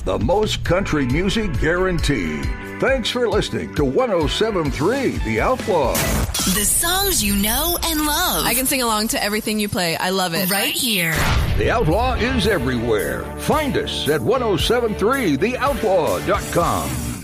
the most country music guaranteed. Thanks for listening to 107.3 The Outlaw. The songs you know and love. I can sing along to everything you play. I love it. Right here. The Outlaw is everywhere. Find us at 1073theoutlaw.com.